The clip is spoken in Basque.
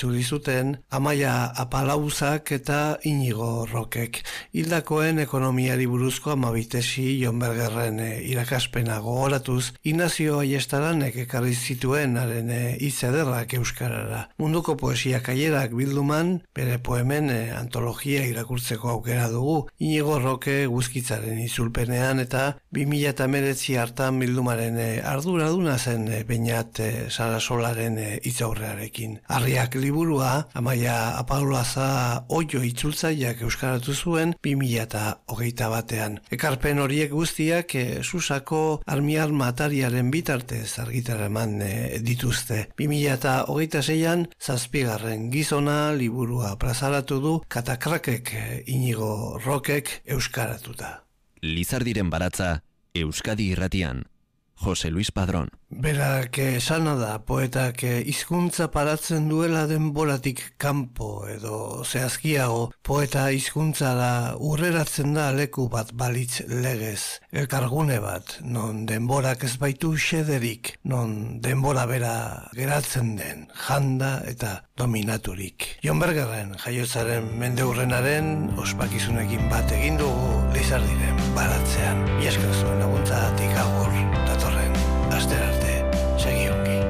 itzuli zuten Amaia Apalauzak eta Inigo Rokek. Hildakoen ekonomiari buruzko 12 tesi Jon Bergerren irakaspena gogoratuz, Ignacio Ayestaranek ekarri zituen haren hitz ederrak euskarara. Munduko poesia kailerak bilduman, bere poemen antologia irakurtzeko aukera dugu, Inigo Roke Guzkitzaren itzulpenean eta 2019 hartan bildumaren arduraduna zen Beñat Sarasolaren hitzaurrearekin. Arriak liburua Amaia Apalaza Oio itzultzaileak euskaratu zuen 2021. Ekarpen horiek guztiak Susako armiarma atariaren bitartez argitaraman dituzte. 2026an 7. gizona liburua plazaratu du Katakrakek Inigo Rokek euskaratuta. Lizardiren baratza Euskadi Irratian, Jose Luis Padrón. Berak esana da poetak hizkuntza paratzen duela denboratik kanpo edo zehazkiago poeta hizkuntzara urreratzen da leku bat balitz legez, elkargune bat, non denborak ez baitu xederik, non denbora bera geratzen den, janda eta dominaturik. Jon Bergerren jaiotzaren mendeurrenaren ospakizunekin bat egin dugu Lizardiren baratzean. Mila esker zuen laguntzagatik agur, datorren astera arte, segi ongi.